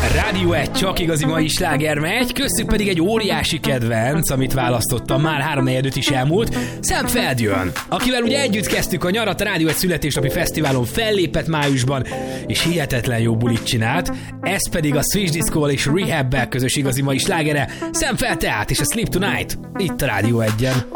Rádió 1 csak igazi mai sláger megy, köztük pedig egy óriási kedvenc, amit választottam, már 3-4 is elmúlt, Sam Feldjön, akivel ugye együtt kezdtük a nyarat, a Rádió 1 születésnapi fesztiválon fellépett májusban, és hihetetlen jó bulit csinált, ez pedig a Switch Disco-val és Rehab-bel közös igazi mai slágere, Sam Feld tehát és a Sleep Tonight, itt a Rádió 1-en.